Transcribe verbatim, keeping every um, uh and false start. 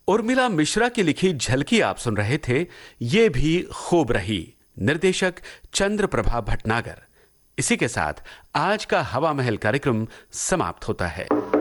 उर्मिला मिश्रा की लिखी झलकी आप सुन रहे थे। ये भी खूब रही, निर्देशक चंद्रप्रभा भटनागर। इसी के साथ आज का हवा महल कार्यक्रम समाप्त होता है।